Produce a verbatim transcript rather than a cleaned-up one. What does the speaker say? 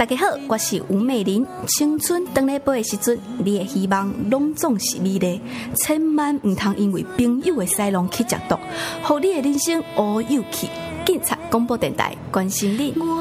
大家好，我是吴美玲。青春等来飞的时阵，你的希望拢总是美丽，千万唔通因为朋友的西郎去食毒，互你的人生乌有去。警察广播电台关心你。